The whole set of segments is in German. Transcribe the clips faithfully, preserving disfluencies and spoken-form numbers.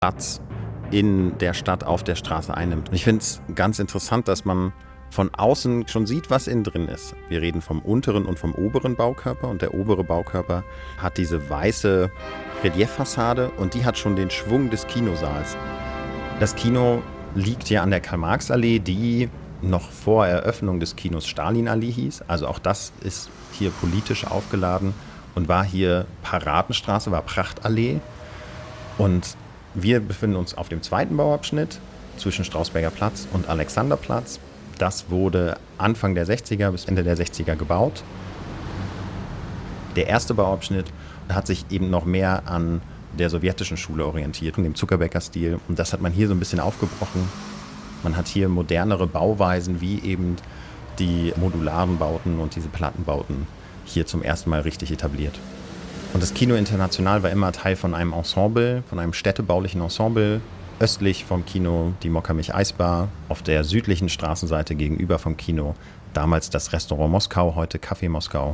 Platz in der Stadt auf der Straße einnimmt. Und ich finde es ganz interessant, dass man von außen schon sieht, was innen drin ist. Wir reden vom unteren und vom oberen Baukörper und der obere Baukörper hat diese weiße Relieffassade und die hat schon den Schwung des Kinosaals. Das Kino liegt ja an der Karl-Marx-Allee, die noch vor Eröffnung des Kinos Stalinallee hieß. Also auch das ist hier politisch aufgeladen und war hier Paradenstraße, war Prachtallee. Und wir befinden uns auf dem zweiten Bauabschnitt zwischen Strausberger Platz und Alexanderplatz. Das wurde Anfang der sechziger bis Ende der sechziger gebaut. Der erste Bauabschnitt hat sich eben noch mehr an der sowjetischen Schule orientiert, dem Zuckerbäcker-Stil. Und das hat man hier so ein bisschen aufgebrochen. Man hat hier modernere Bauweisen wie eben die modularen Bauten und diese Plattenbauten hier zum ersten Mal richtig etabliert. Und das Kino International war immer Teil von einem Ensemble, von einem städtebaulichen Ensemble. Östlich vom Kino die Mokka-Mich-Eisbar, auf der südlichen Straßenseite gegenüber vom Kino damals das Restaurant Moskau, heute Café Moskau.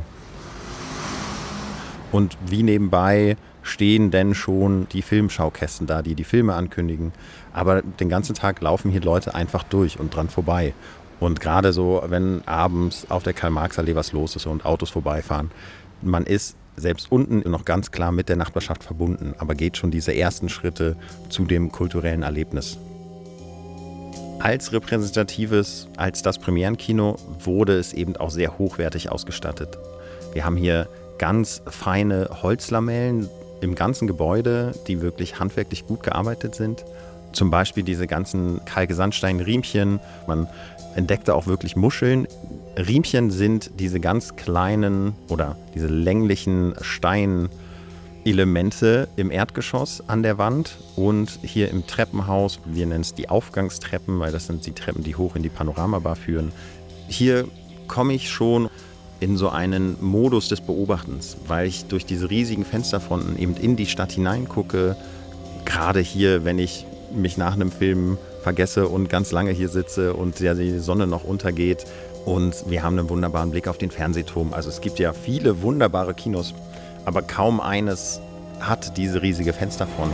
Und wie nebenbei stehen denn schon die Filmschaukästen da, die die Filme ankündigen. Aber den ganzen Tag laufen hier Leute einfach durch und dran vorbei. Und gerade so, wenn abends auf der Karl-Marx-Allee was los ist und Autos vorbeifahren, man ist selbst unten noch ganz klar mit der Nachbarschaft verbunden, aber geht schon diese ersten Schritte zu dem kulturellen Erlebnis. Als repräsentatives, als das Premierenkino wurde es eben auch sehr hochwertig ausgestattet. Wir haben hier ganz feine Holzlamellen im ganzen Gebäude, die wirklich handwerklich gut gearbeitet sind. Zum Beispiel diese ganzen Kalksandstein-Riemchen. Man entdeckte auch wirklich Muscheln. Riemchen sind diese ganz kleinen oder diese länglichen Steinelemente im Erdgeschoss an der Wand und hier im Treppenhaus. Wir nennen es die Aufgangstreppen, weil das sind die Treppen, die hoch in die Panoramabar führen. Hier komme ich schon in so einen Modus des Beobachtens, weil ich durch diese riesigen Fensterfronten eben in die Stadt hineingucke. Gerade hier, wenn ich mich nach einem Film vergesse und ganz lange hier sitze und ja, die Sonne noch untergeht. Und wir haben einen wunderbaren Blick auf den Fernsehturm. Also es gibt ja viele wunderbare Kinos, aber kaum eines hat diese riesige Fensterfront.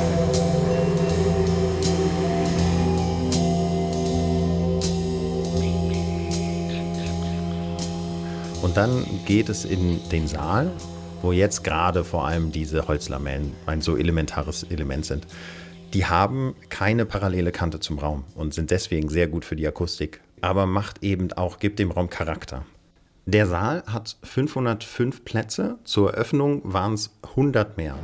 Und dann geht es in den Saal, wo jetzt gerade vor allem diese Holzlamellen ein so elementares Element sind. Die haben keine parallele Kante zum Raum und sind deswegen sehr gut für die Akustik, aber macht eben auch, gibt dem Raum Charakter. Der Saal hat fünfhundertfünf Plätze, zur Eröffnung waren es hundert mehr.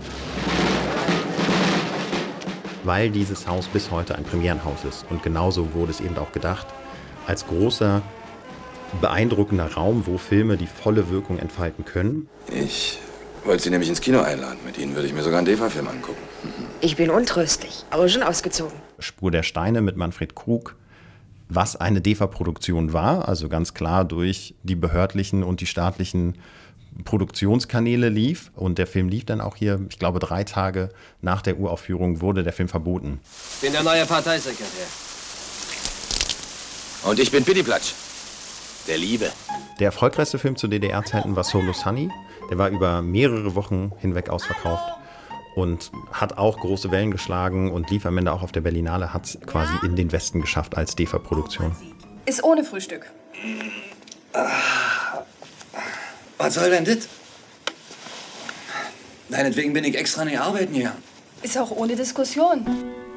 Weil dieses Haus bis heute ein Premierenhaus ist und genauso wurde es eben auch gedacht, als großer, beeindruckender Raum, wo Filme die volle Wirkung entfalten können. Ich wollte Sie nämlich ins Kino einladen. Mit Ihnen würde ich mir sogar einen D E F A-Film angucken. Ich bin untröstlich, aber schon ausgezogen. Spur der Steine mit Manfred Krug, was eine D E F A-Produktion war, also ganz klar durch die behördlichen und die staatlichen Produktionskanäle lief. Und der Film lief dann auch hier, ich glaube, drei Tage nach der Uraufführung wurde der Film verboten. Ich bin der neue Parteisekretär. Und ich bin Pittiplatsch, der Liebe. Der erfolgreichste Film zu D D R-Zeiten war Solo Sunny. Der war über mehrere Wochen hinweg ausverkauft und hat auch große Wellen geschlagen und lief am Ende auch auf der Berlinale, hat es quasi in den Westen geschafft als D E F A-Produktion. Ist ohne Frühstück. Was soll denn das? Deinetwegen bin ich extra nicht arbeiten hier. Ist auch ohne Diskussion.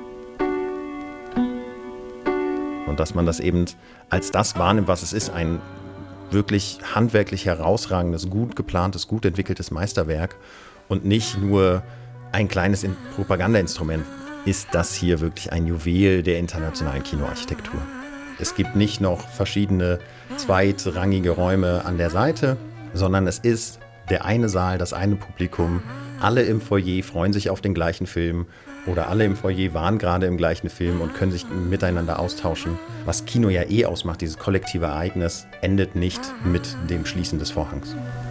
Und dass man das eben als das wahrnimmt, was es ist, ein wirklich handwerklich herausragendes, gut geplantes, gut entwickeltes Meisterwerk und nicht nur ein kleines Propagandainstrument, ist das hier wirklich ein Juwel der internationalen Kinoarchitektur. Es gibt nicht noch verschiedene zweitrangige Räume an der Seite, sondern es ist der eine Saal, das eine Publikum. Alle im Foyer freuen sich auf den gleichen Film oder alle im Foyer waren gerade im gleichen Film und können sich miteinander austauschen. Was Kino ja eh ausmacht, dieses kollektive Ereignis, endet nicht mit dem Schließen des Vorhangs.